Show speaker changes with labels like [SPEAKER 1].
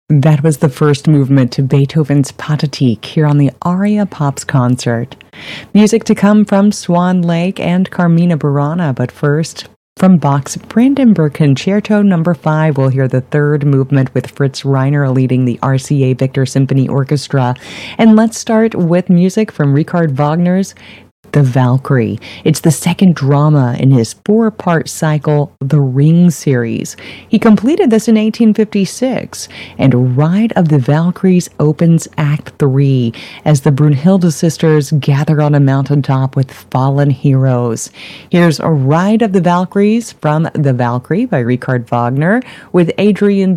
[SPEAKER 1] That was the first movement to Beethoven's Pathetique here on the Aria Pops concert. Music to come from Swan Lake and Carmina Burana, but first, from Bach's Brandenburg Concerto No. 5, we'll hear the third movement with Fritz Reiner leading the RCA Victor Symphony Orchestra. And let's start with music from Richard Wagner's The Valkyrie. It's the second drama in his four-part cycle, The Ring series. He completed this in 1856, and Ride of the Valkyries opens Act 3 as the Brunhilde sisters gather on a mountaintop with fallen heroes. Here's a Ride of the Valkyries from The Valkyrie by Richard Wagner with Adrian